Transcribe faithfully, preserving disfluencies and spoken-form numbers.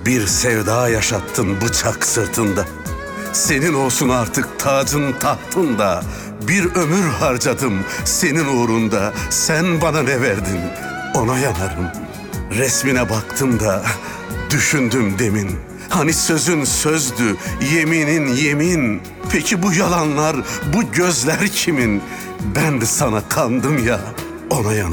Bir sevda yaşattın bıçak sırtında. Senin olsun artık tacın tahtında. Bir ömür harcadım senin uğrunda. Sen bana ne verdin, ona yanarım. Resmine baktım da düşündüm demin. Hani sözün sözdü, yeminin yemin. Peki bu yalanlar, bu gözler kimin? Ben de sana kandım ya, ona yanarım.